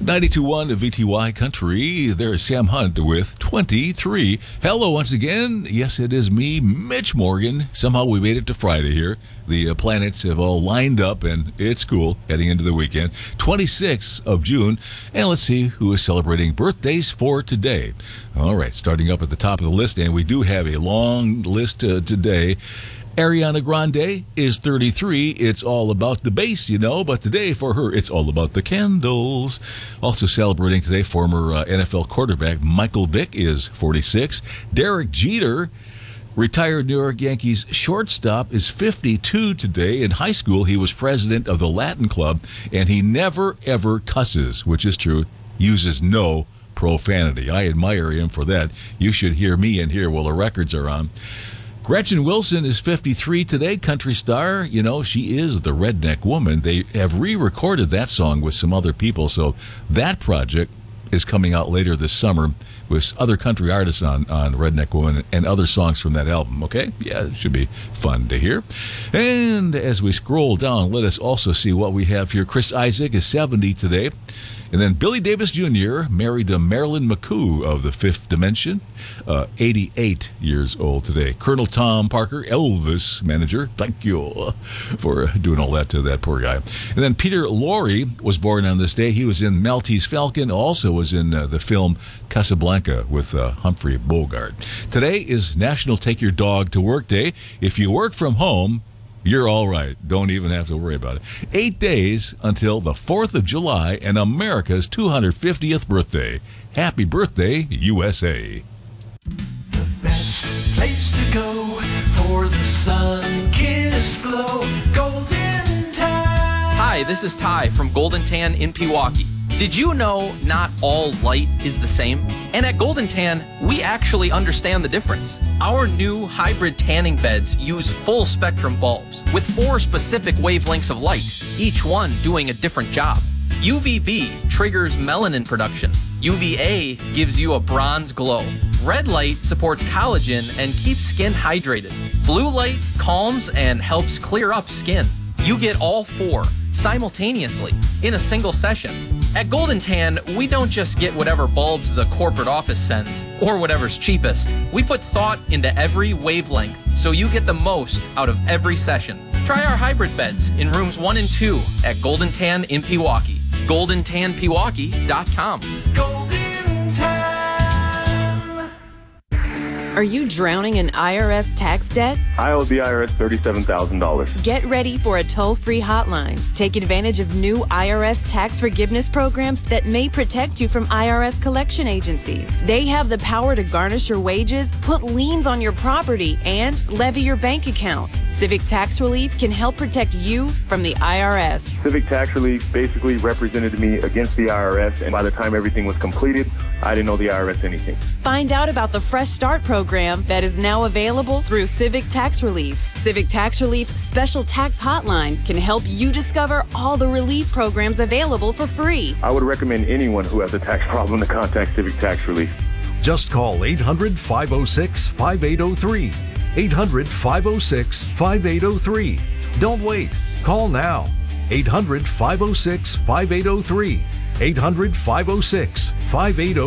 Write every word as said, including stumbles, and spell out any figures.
ninety-two point one V T Y Country. There's Sam Hunt with twenty-three. Hello once again. Yes, it is me, Mitch Morgan. Somehow we made it to Friday here. The uh, planets have all lined up, and it's cool heading into the weekend. twenty-sixth of June. And let's see who is celebrating birthdays for today. All right, starting up at the top of the list, and we do have a long list uh, today. Ariana Grande is thirty-three. It's all about the bass, you know, but today for her, it's all about the candles. Also celebrating today, former uh, N F L quarterback Michael Vick is forty-six. Derek Jeter, retired New York Yankees shortstop, is fifty-two today. In high school, he was president of the Latin Club, and he never, ever cusses, which is true, uses no profanity. I admire him for that. You should hear me in here while the records are on. Gretchen Wilson is fifty-three today, country star. You know, she is the Redneck Woman. They have re-recorded that song with some other people, so that project is coming out later this summer with other country artists on, on Redneck Woman and other songs from that album, okay? Yeah, it should be fun to hear. And as we scroll down, let us also see what we have here. Chris Isaak is seventy today. And then Billy Davis Junior, married to Marilyn McCoo of the Fifth Dimension, uh, eighty-eight years old today. Colonel Tom Parker, Elvis manager, thank you for doing all that to that poor guy. And then Peter Lorre was born on this day. He was in Maltese Falcon, also was in uh, the film Casablanca with uh, Humphrey Bogart. Today is National Take Your Dog to Work Day. If you work from home, you're all right. Don't even have to worry about it. Eight days until the fourth of July and America's two hundred fiftieth birthday. Happy birthday, U S A. The best place to go for the sun-kissed glow. Golden Tan. Hi, this is Ty from Golden Tan in Pewaukee. Did you know not all light is the same? And at Golden Tan, we actually understand the difference. Our new hybrid tanning beds use full spectrum bulbs with four specific wavelengths of light, each one doing a different job. U V B triggers melanin production. U V A gives you a bronze glow. Red light supports collagen and keeps skin hydrated. Blue light calms and helps clear up skin. You get all four simultaneously in a single session. At Golden Tan, we don't just get whatever bulbs the corporate office sends or whatever's cheapest. We put thought into every wavelength so you get the most out of every session. Try our hybrid beds in rooms one and two at Golden Tan in Pewaukee. golden tan pewaukee dot com. Golden Tan. Are you drowning in I R S tax debt? I owe the I R S thirty-seven thousand dollars. Get ready for a toll-free hotline. Take advantage of new I R S tax forgiveness programs that may protect you from I R S collection agencies. They have the power to garnish your wages, put liens on your property, and levy your bank account. Civic Tax Relief can help protect you from the I R S. Civic Tax Relief basically represented me against the I R S, and by the time everything was completed, I didn't owe the I R S anything. Find out about the Fresh Start program that is now available through Civic Tax Relief. Civic Tax Relief's special tax hotline can help you discover all the relief programs available for free. I would recommend anyone who has a tax problem to contact Civic Tax Relief. Just call eight hundred, five oh six, five eight oh three. eight hundred, five oh six, five eight oh three. Don't wait. Call now. eight hundred, five oh six, five eight oh three. eight hundred, five oh six, five eight oh three.